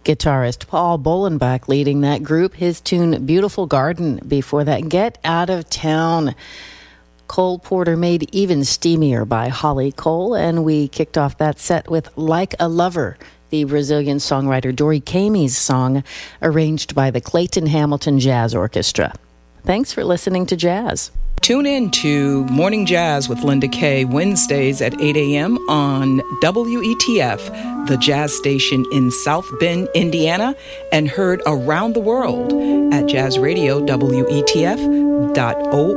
Guitarist Paul Bolenbach leading that group. His tune Beautiful Garden. Before that, Get Out of Town. Cole Porter made even steamier by Holly Cole. And we kicked off that set with Like a Lover, the Brazilian songwriter Dori Kamey's song, arranged by the Clayton Hamilton Jazz Orchestra. Thanks for listening to Jazz. Tune in to Morning Jazz with Linda Kay, Wednesdays at 8 a.m. on WETF, the jazz station in South Bend, Indiana, and heard around the world at jazzradio.wetf.org.